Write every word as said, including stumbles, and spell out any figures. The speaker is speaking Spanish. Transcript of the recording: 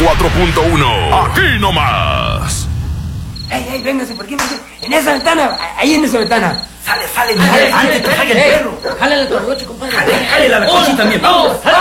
cuatro punto uno. Aquí nomás. ¡Ey, ey, véngase por aquí! En esa ventana, ahí en esa ventana. Sale, sale, sale, antes que salga el perro. Jálale el torroche, compadre. Jale, jale la coche también. Vamos,